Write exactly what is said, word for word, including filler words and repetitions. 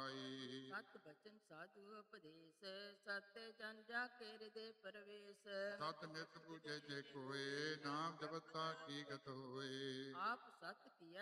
ਪਾਈ। ਸਤ ਬਚਨ ਸਾਧੂ ਉਪਦੇਸ਼, ਸਤ ਜਨ ਜਾ ਕੇ ਹਿਰਦੇ ਪਰਵੇਸ਼। ਸਤ ਨਿਤ ਪੂਜੇ ਜੇ ਕੋਏ, ਨਾਮ ਜਪਤਾ ਕੀ ਗਤ ਹੋਏ। ਆਪ ਸਤ ਕੀਆ